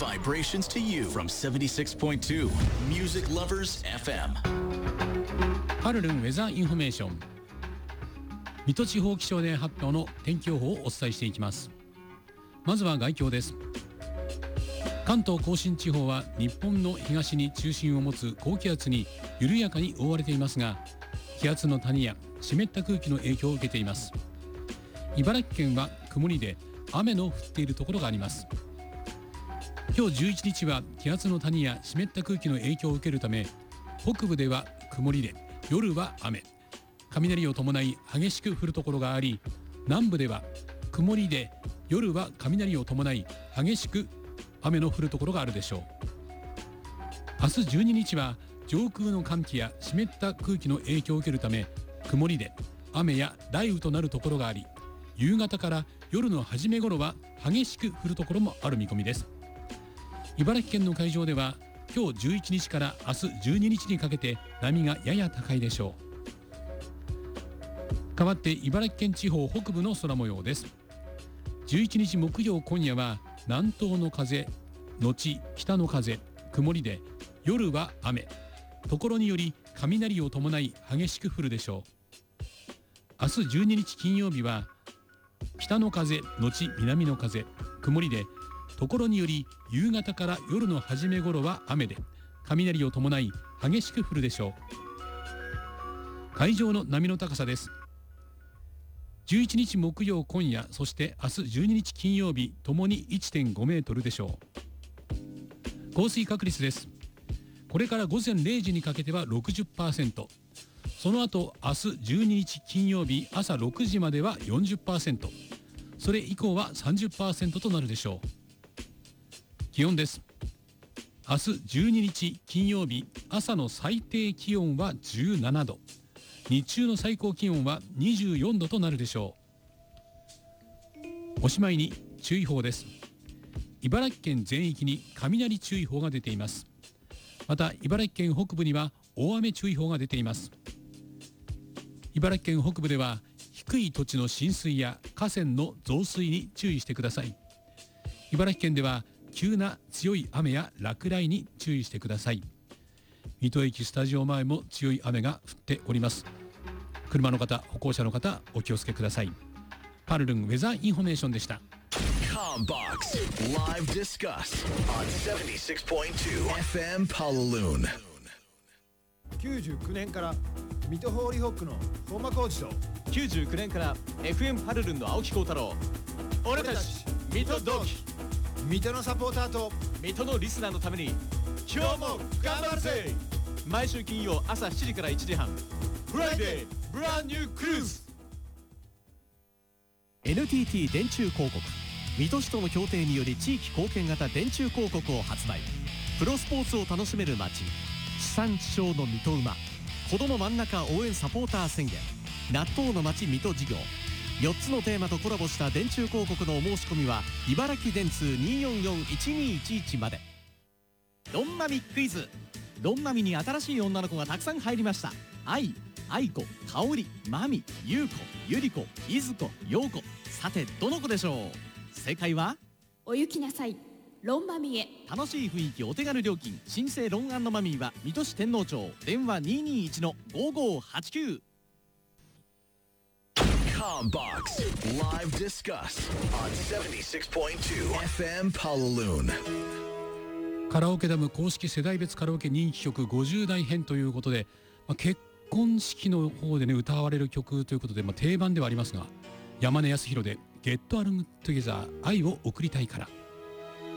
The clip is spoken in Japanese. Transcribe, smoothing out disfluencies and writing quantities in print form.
vibrations to you from 76.2 Music Lovers FM。 パルルンウェザーインフォメーション、水戸地方気象台発表の天気予報をお伝えしていきます。まずは概況です。関東甲信地方は日本の東に中心を持つ高気圧に緩やかに覆われていますが、気圧の谷や湿った空気の影響を受けています。茨城県は曇りで雨の降っているところがあります。今日11日は気圧の谷や湿った空気の影響を受けるため、北部では曇りで夜は雨、雷を伴い激しく降るところがあり、南部では曇りで夜は雷を伴い激しく雨の降るところがあるでしょう。明日12日は上空の寒気や湿った空気の影響を受けるため、曇りで雨や雷雨となるところがあり、夕方から夜の初め頃は激しく降るところもある見込みです。茨城県の海上では今日11日から明日12日にかけて波がやや高いでしょう。変わって茨城県地方北部の空模様です。11日木曜今夜は南東の風後北の風、曇りで夜は雨、ところにより雷を伴い激しく降るでしょう。明日12日金曜日は北の風後南の風、曇りでところにより夕方から夜の初め頃は雨で雷を伴い激しく降るでしょう。海上の波の高さです。11日木曜今夜、そして明日12日金曜日ともに 1.5 メートルでしょう。降水確率です。これから午前0時にかけては 60%、 その後明日12日金曜日朝6時までは 40%、 それ以降は 30% となるでしょう。気温です。明日12日金曜日朝の最低気温は17度、日中の最高気温は24度となるでしょう。おしまいに注意報です。茨城県全域に雷注意報が出ています。また茨城県北部には大雨注意報が出ています。茨城県北部では低い土地の浸水や河川の増水に注意してください。茨城県では急な強い雨や落雷に注意してください。水戸駅スタジオ前も強い雨が降っております。車の方、歩行者の方、お気をつけください。パルルンウェザーインフォメーションでした。 COMBOX Live Discuss on 76.2 FM Palaloon。 99年から水戸ホーリーホックの本間コーチと 99年から FM パルルンの青木幸太郎、俺たち水戸同期、 水戸のサポーターと水戸のリスナーのために今日も頑張るぜ。毎週金曜朝7時から1時半、フライデーブランニュークルーズ。 NTT 電柱広告、水戸市との協定により地域貢献型電柱広告を発売。プロスポーツを楽しめる街、地産地消の水戸馬、子ども真ん中応援サポーター宣言、納豆の街水戸事業、4つのテーマとコラボした電柱広告のお申し込みは茨城電通 244-1211 まで。ドンマミクイズ。ドンマミに新しい女の子がたくさん入りました。愛、愛子、香織、マミ、優子、ゆり子、いずこ、ようこ。さてどの子でしょう。正解はお行きなさい、ロンマミへ。 楽しい雰囲気、お手軽料金、新生ロン&マミーは水戸市天王町、電話 221-5589。 COMBOX Live Discuss on 76.2 FM Palaloon。 カラオケダム公式世代別カラオケ人気曲50代編ということで、結婚式の方でね歌われる曲ということで、定番ではありますが、山根康弘で「Get Along Together 愛を送りたいから」。